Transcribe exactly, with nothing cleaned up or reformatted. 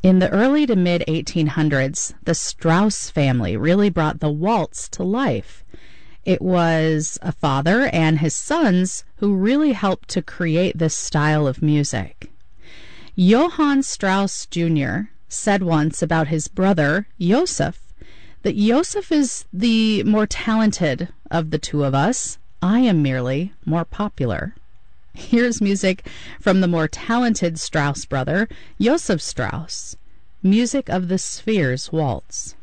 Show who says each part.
Speaker 1: In the early to mid eighteen hundreds, the Strauss family really brought the waltz to life. It was a father and his sons who really helped to create this style of music. Johann Strauss Junior said once about his brother, Joseph, that Joseph is the more talented of the two of us. I am merely more popular. Here's music from the more talented Strauss brother, Joseph Strauss, music of the Spheres Waltz.